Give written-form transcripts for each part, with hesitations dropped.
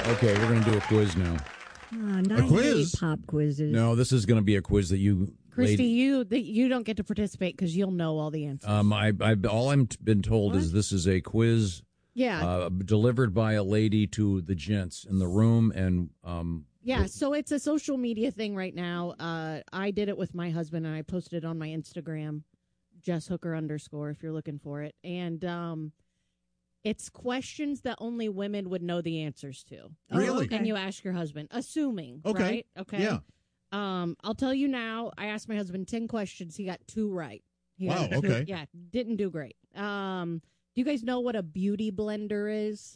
Okay, we're going to do a quiz now. A quiz? Pop quizzes. No, this is going to be a quiz that you... Christy, you don't get to participate because you'll know all the answers. All I've been told is this is a quiz delivered by a lady to the gents in the room. And so it's a social media thing right now. I did it with my husband, and I posted it on my Instagram, @JessHooker_, if you're looking for it. And it's questions that only women would know the answers to. Really? And you ask your husband, assuming, Okay. right? Okay. Yeah. I'll tell you now, I asked my husband 10 questions. He got 2 right. Wow, okay. Yeah, didn't do great. Do you guys know what a beauty blender is?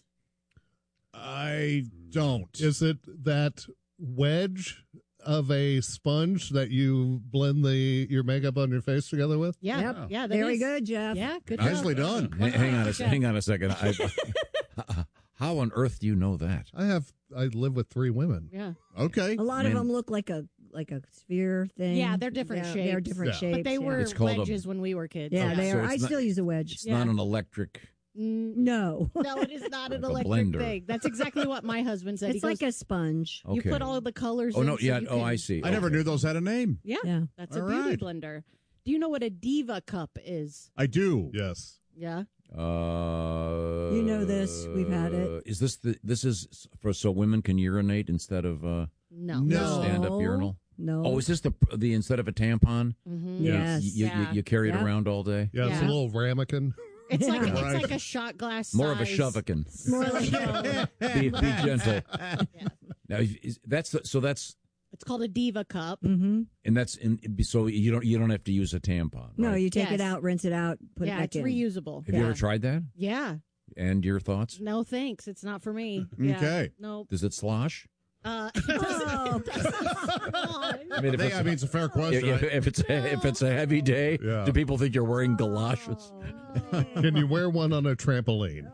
I don't. Is it that wedge of a sponge that you blend your makeup on your face together with? Yeah. Yep. Yeah. Very good, Jeff. Yeah, good Nicely job. done. hang on a second. How on earth do you know that? I live with 3 women. Yeah. Okay. A lot of them look like a sphere thing. Yeah, they're different shapes. They're different shapes. But they were It's called wedges when we were kids. Yeah, they So are. it's I not- still use a wedge. It's not an electric... No. No, it is not an Like a electric blender. thing. That's exactly what my husband said. It's like a sponge. You Okay. put all the colors Oh, in. no, so yeah. you Oh, can- I see. I never Okay. knew those had a name. Yeah, Yeah. that's a All beauty right. blender. Do you know what a diva cup is? I do. Yes. Yeah. You know this. We've had it. Is this is for so women can urinate instead of No. No. stand-up urinal? No. Oh, is this the instead of a tampon? Mm-hmm. Yes. You carry it Yeah. around all day? Yeah, it's a Yeah. little ramekin. It's like Right. it's like a shot glass. More of a size shovekin. silicone. Be gentle. Now, that's It's called a diva cup. Mm-hmm. and that's so you don't have to use a tampon. Right? No, you take Yes. it out, rinse it out, put it Yeah, back it's in. reusable. Have you ever tried that? Yeah. And your thoughts? No, thanks. It's not for me. Yeah. Okay. No. Does it slosh? It doesn't. I mean, I mean, it's a fair question. if it's a heavy day, Yeah. do people think you're wearing galoshes? Can you wear one on a trampoline?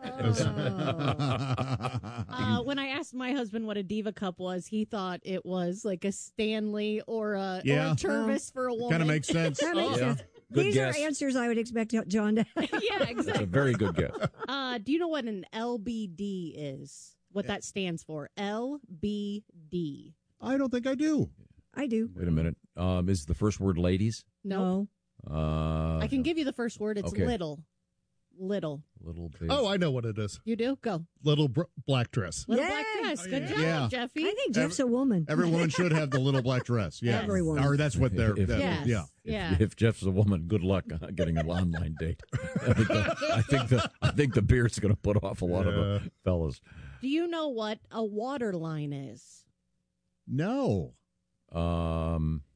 When I asked my husband what a diva cup was, he thought it was like a Stanley or a Tervis for a woman. Kind of makes sense. That makes Yeah. sense. Good These guess. are answers I would expect John to have. Yeah, That's exactly. a very good guess. Do you know what an LBD is? What that stands for? LBD. I don't think I do. I do. Wait a minute. Is the first word ladies? No. I can give you the first word. It's okay. little. Little. Little bit. Oh, I know what it is. You do? Go. Little black dress. Little Yay! black dress. Good job, Yeah. Jeffy. I think Jeff's a woman. Every woman should have the little black dress. Yeah. Everyone. Or that's what they're. Yes. Yeah. Yeah. If Jeff's a woman, good luck getting an online date. I think the beard's going to put off a lot of the fellas. Do you know what a water line is? No. I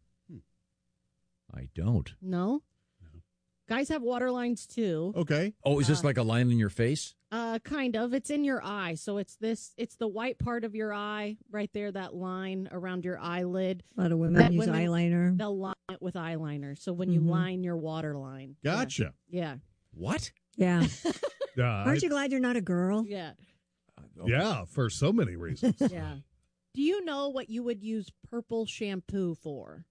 don't. No? Guys have water lines too. Okay. Oh, is this like a line in your face? Kind of. It's in your eye. So it's the white part of your eye right there, that line around your eyelid. A lot of women That use women- eyeliner. They'll line it with eyeliner. So when you line your water line. Gotcha. Yeah. What? Yeah. Yeah, Aren't you glad you're not a girl? Yeah. yeah, for so many reasons. Yeah. Do you know what you would use purple shampoo for?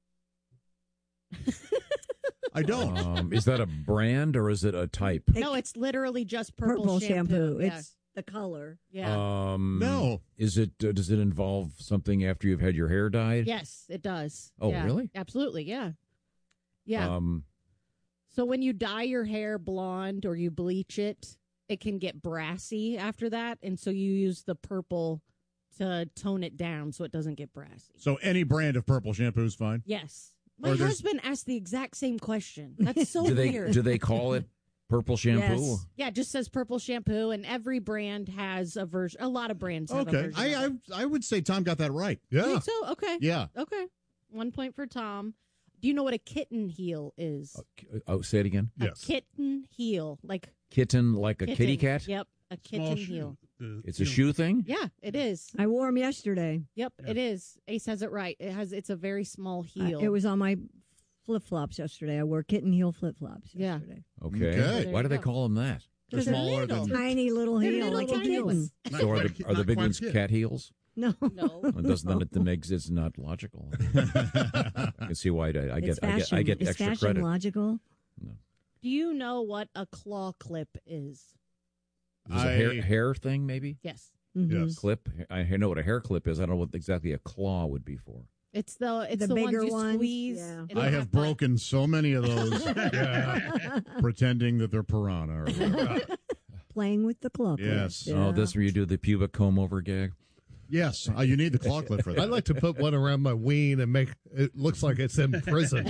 I don't. Is that a brand or is it a type? No, it's literally just purple, shampoo. Yeah. It's the color. Yeah. No. Is it? Does it involve something after you've had your hair dyed? Yes, it does. Oh, Yeah. really? Absolutely. Yeah. Yeah. So when you dye your hair blonde or you bleach it, it can get brassy after that, and so you use the purple to tone it down so it doesn't get brassy. So any brand of purple shampoo is fine. Yes. My Or there's- husband asked the exact same question. That's so do weird. they call it purple shampoo? Yes. Yeah, it just says purple shampoo, and every brand has a version. A lot of brands have a Okay. version. of it. I would say Tom got that right. You Yeah. think so? Okay. Yeah. Okay. 1 point for Tom. Do you know what a kitten heel is? Oh, say it again. Yes. A kitten heel, like Kitten, like a kitten. kitty cat. Yep, a kitten Small heel. It's a shoe thing. Yeah, it is. I wore them yesterday. Yep, it is. Ace has it right. It's a very small heel. It was on my flip-flops yesterday. I wore kitten heel flip-flops Yeah. yesterday. Okay. Okay. Why do they There you call them that? They're They're smaller little. than. Tiny little They're heel, little like a tiny kitten. ones. So are Not the big quite ones a kid. cat heels? No. No. It doesn't. It makes it's not logical. I can see why I It's get fashion. I get Is extra fashion credit. logical? Do you know what a claw clip is? Is this a hair thing, maybe? Yes. Yes. clip. I know what a hair clip is. I don't know what exactly a claw would be for. It's the The ones bigger you ones, squeeze. yeah. It'll I have that. broken so many of those, pretending that they're piranha. Or whatever. Playing with the claw clip. Yes. Yeah. Oh, this where you do the pubic comb over gag. Yes, you need the claw clip for that. I'd like to put one around my ween and make it looks like it's in prison.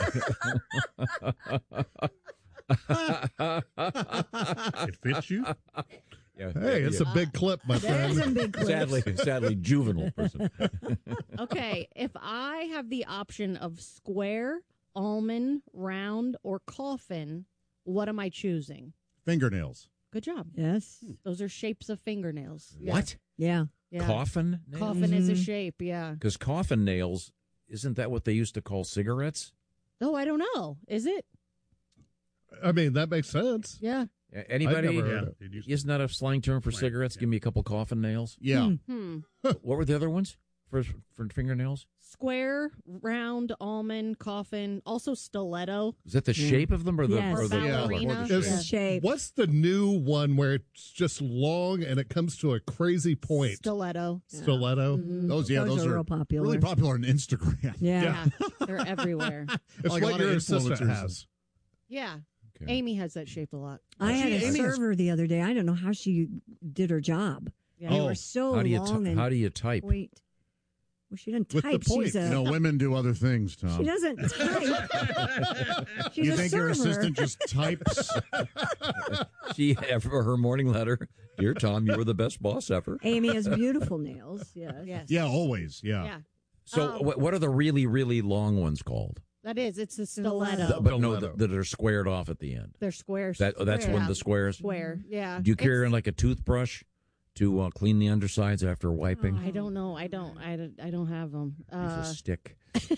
It fits you. Yeah, Hey, it's a big clip, my There's friend. some big clips. sadly, juvenile person. Okay, if I have the option of square, almond, round, or coffin, what am I choosing? Fingernails. Good job. Yes. Those are shapes of fingernails. Yeah. What? Yeah. Yeah. Coffin? Coffin is a Mhm. shape, yeah. Because coffin nails, isn't that what they used to call cigarettes? Oh, I don't know. Is it? I mean, that makes sense. Yeah. Anybody? I've never heard it. Isn't that a slang term for cigarettes? Give me a couple coffin nails. Yeah. Hmm. What were the other ones for fingernails? Square, round, almond, coffin, also stiletto. Is that the shape of them or the Yes. or the Ballerina. or the Yes. shape? The shape. What's the new one where it's just long and it comes to a crazy point? Stiletto. Stiletto. Mhm. Those are real popular. really popular on Instagram. Yeah. Yeah. They're everywhere. It's Like a what lot of your assistant influencers. has. Yeah. Okay. Amy has that shape a lot. I had a Amy is- server the other day. I don't know how she did her job. Yeah. They Oh, were so How do you long and how do you type? point. Well, she doesn't With the type. point, She's a, You know, women do other things, Tom. she doesn't type. She's You a think server. your assistant just types? She for her morning letter, dear Tom, you were the best boss ever. Amy has beautiful nails. Yes. Yes. Yeah, always. Yeah. Yeah. So what are the really really long ones called? That is. It's a Stiletto. stiletto. But no, Stiletto. that are squared off at the end. They're squares. That's one of the squares. Square. Yeah. Do you carry It's- around like a toothbrush to clean the undersides after wiping? I don't know. I don't have them. Use a stick.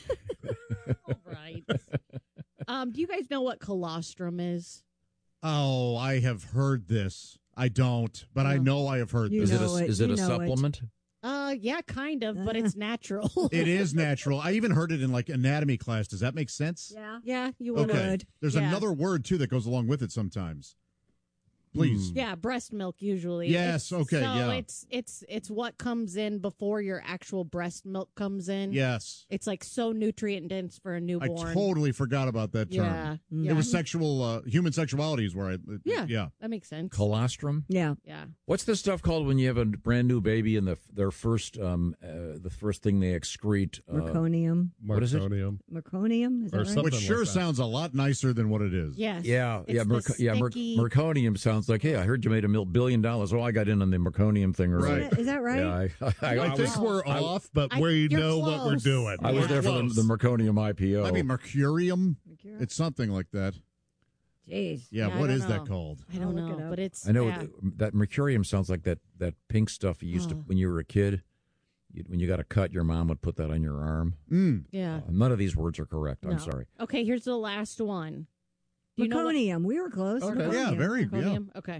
Right. Do you guys know what colostrum is? Oh, I have heard this. I don't, but I No. know I have heard You this. know it. Is it You a know it. supplement? Yeah, kind of, but it's natural. It is natural. I even heard it in like anatomy class. Does that make sense? Yeah. Yeah, you would. Okay. would. There's Yeah. another word too that goes along with it sometimes. Please. Yeah, breast milk usually. Yes, okay, So yeah. it's what comes in before your actual breast milk comes in. Yes. It's like so nutrient dense for a I newborn. totally forgot about that term. Yeah. Mm. Yeah. It was sexual, human sexuality is where I. Yeah. That makes sense. Colostrum? Yeah. Yeah. What's this stuff called when you have a brand new baby and their first the first thing they excrete? Meconium. What is it? Meconium. Meconium? Is Or that right? something Which like sure that. sounds a lot nicer than what it is. Yes. Yeah, It's yeah, the sticky- Merconium sounds like, hey, I heard you made $1 billion. Oh, I got in on the Merconium thing already. Right. Is that right? Yeah, I was, think we're off, but we you're know what we're close. doing. I was Yeah. there for the Merconium IPO. I mean, mercurium. Mercurium? It's something like that. Jeez. Yeah, Yeah, I what don't is that know. called? I don't I'll look it know, up. but it's I know yeah. that Mercurium sounds like that pink stuff you used to Oh. when you were a kid. When you got a cut, your mom would put that on your arm. Yeah. None of these words are correct. I'm No. sorry. Okay, here's the last one. Do you know what- Meconium. We were close. Okay. Meconium. Yeah, very yeah. Meconium? Okay.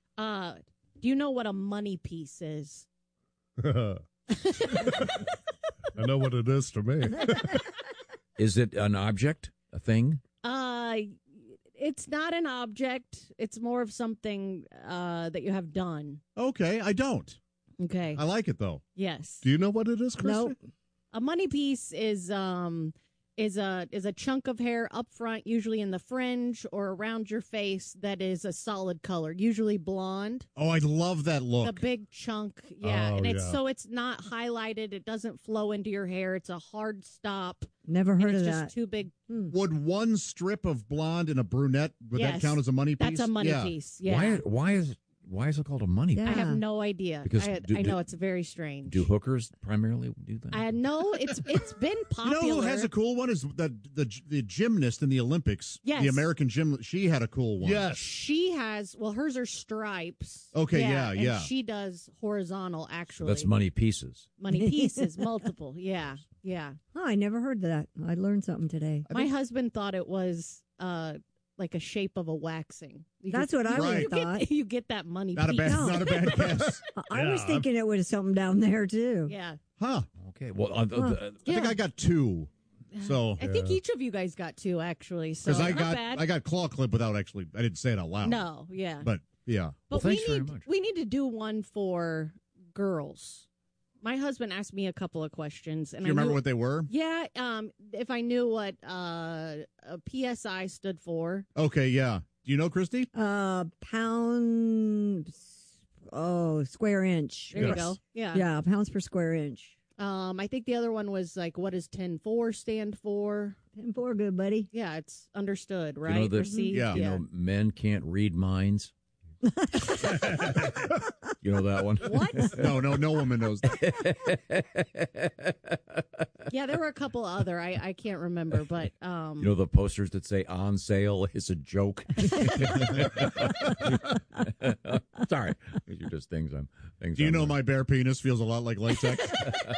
Do you know what a money piece is? I know what it is to me. Is it an object, a thing? It's not an object. It's more of something that you have done. Okay, I don't. Okay. I like it though. Yes. Do you know what it is, Chris? Nope. A money piece is a chunk of hair up front, usually in the fringe or around your face, that is a solid color, usually blonde. Oh, I love that look. The big chunk, yeah, Oh, and it's yeah. so it's not highlighted. It doesn't flow into your hair. It's a hard stop. Never And heard it's of just that. too big. Would one strip of blonde and a brunette would that Yes. count as a money piece? That's a money Yeah. piece. Yeah. Why is it called a money? Yeah. I have no idea. Because I do- know it's very strange. Do hookers primarily do that? I know it's been You popular. know who has a cool one is the gymnast in the Olympics. Yes. The American gym. She had a cool one. Yes. She has, well, hers are stripes. Okay, and yeah. she does horizontal, actually. That's money pieces. Money pieces, multiple. Yeah, yeah. Oh, I never heard that. I learned something today. My husband thought it was like a shape of a waxing. That's what I Right. you thought. Get, you get that money Not a piece. bad, No. not a bad guess. I was Yeah. thinking it was something down there too. Yeah. Huh? Okay. Well, I think I got two. So I think each of you guys got two, actually. So because not bad. I got claw clip without actually I didn't say it out loud. No, yeah. But yeah. Well, But thanks we very need much. we need to do one for girls. My husband asked me a couple of questions, and Do you remember what they were? Yeah, if I knew what a PSI stood for. Okay, yeah. Do you know, Christy? Pounds. Oh, square inch. There you go. Yeah. Yeah, pounds per square inch. I think the other one was like, what does 10-4 stand for? 10-4, good buddy. Yeah, it's understood, right? You know that, Received? Yeah. You know, men can't read minds. You know that one? What? No woman knows that. Yeah, there were a couple other. I can't remember, but You know the posters that say "on sale" is a joke. Sorry, these are just things. Do you know my bare penis feels a lot like latex?